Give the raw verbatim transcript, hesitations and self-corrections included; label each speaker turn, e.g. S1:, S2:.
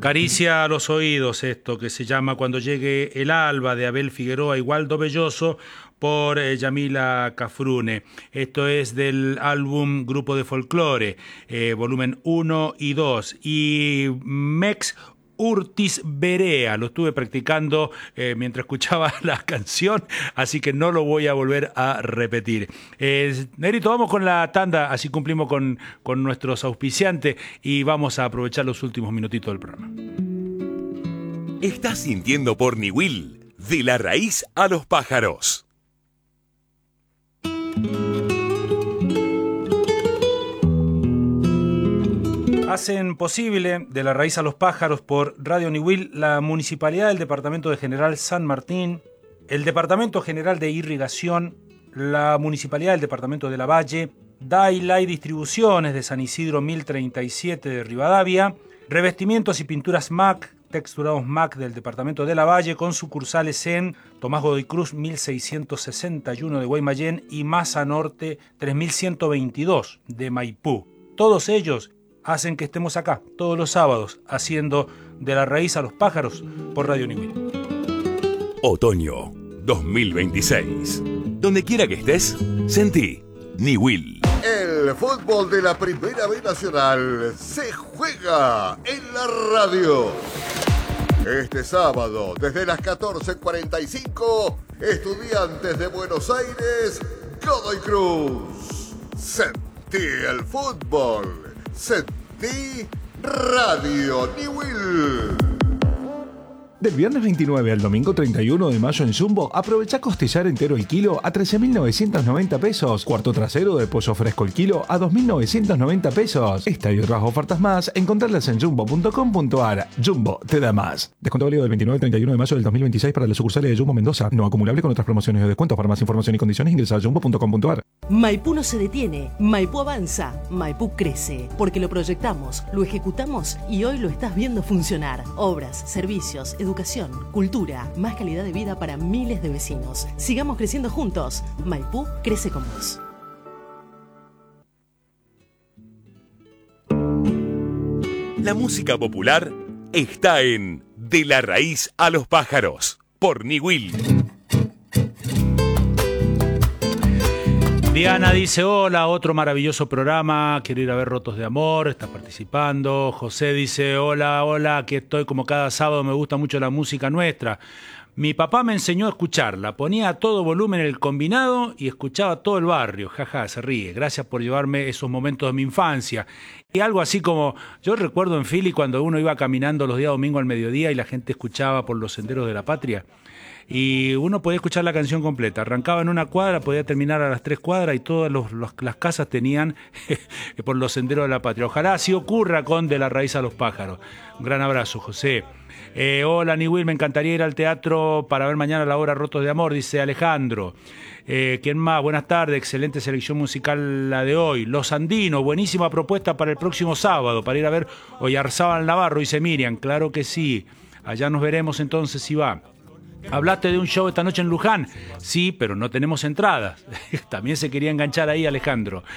S1: Acaricia los oídos esto que se llama Cuando llegue el alba, de Abel Figueroa y Waldo Belloso, por eh, Yamila Cafrune. Esto es del álbum Grupo de Folclore, eh, volumen uno y dos. Y Mex Urtis Berea, lo estuve practicando eh, mientras escuchaba la canción, así que no lo voy a volver a repetir. Eh, Negrito, vamos con la tanda, así cumplimos con, con nuestros auspiciantes y vamos a aprovechar los últimos minutitos del programa.
S2: Estás sintiendo por Niwil, de la raíz a los pájaros.
S1: Hacen posible De la raíz a los pájaros por Radio Niwil la Municipalidad del Departamento de General San Martín, el Departamento General de Irrigación, la Municipalidad del Departamento de Lavalle, Dailay Distribuciones de San Isidro mil treinta y siete de Rivadavia, Revestimientos y Pinturas M A C, Texturados M A C del Departamento de Lavalle, con sucursales en Tomás Godoy Cruz mil seiscientos sesenta y uno de Guaymallén y Maza Norte tres mil ciento veintidós de Maipú. Todos ellos hacen que estemos acá todos los sábados haciendo De la raíz a los pájaros por Radio Niwil.
S2: Otoño dos mil veintiséis. Donde quiera que estés, sentí Niwil.
S3: El fútbol de la Primera B Nacional se juega en la radio. Este sábado, desde las catorce cuarenta y cinco, Estudiantes de Buenos Aires, Godoy Cruz. Sentí el fútbol. Sentí Radio Niwil.
S4: Del viernes veintinueve al domingo treinta y uno de mayo en Jumbo, aprovecha costillar entero el kilo a trece mil novecientos noventa pesos. Cuarto trasero de pollo fresco el kilo a dos mil novecientos noventa pesos. Esta y otras ofertas más, encontrarlas en jumbo punto com punto ar. Jumbo te da más. Descuento válido del veintinueve al treinta y uno de mayo del dos mil veintiséis para las sucursales de Jumbo Mendoza. No acumulable con otras promociones de descuento. Para más información y condiciones ingresa a jumbo punto com punto ar.
S5: Maipú no se detiene, Maipú avanza, Maipú crece, porque lo proyectamos, lo ejecutamos y hoy lo estás viendo funcionar. Obras, servicios, educación, cultura, más calidad de vida para miles de vecinos. Sigamos creciendo juntos. Maipú crece con vos.
S2: La música popular está en De la raíz a los pájaros por Niwil.
S1: Diana dice, hola, otro maravilloso programa, quiero ir a ver Rotos de Amor, está participando. José dice, hola, hola, aquí estoy como cada sábado, me gusta mucho la música nuestra. Mi papá me enseñó a escucharla, ponía a todo volumen el combinado y escuchaba todo el barrio, jaja, se ríe. Gracias por llevarme esos momentos de mi infancia. Y algo así como, yo recuerdo en Philly cuando uno iba caminando los días domingos al mediodía y la gente escuchaba por los senderos de la patria. Y uno podía escuchar la canción completa, arrancaba en una cuadra, podía terminar a las tres cuadras y todas los, los, las casas tenían por los senderos de la patria. Ojalá así ocurra con De la raíz a los pájaros. Un gran abrazo, José. Eh, hola, Niwil, me encantaría ir al teatro para ver mañana la obra Rotos de Amor, dice Alejandro. Eh, ¿Quién más? Buenas tardes, excelente selección musical la de hoy. Los Andinos, buenísima propuesta para el próximo sábado, para ir a ver Oyarzábal Navarro, dice Miriam. Claro que sí, allá nos veremos entonces si va. ¿Hablaste de un show esta noche en Luján? Sí, pero no tenemos entradas. También se quería enganchar ahí, Alejandro.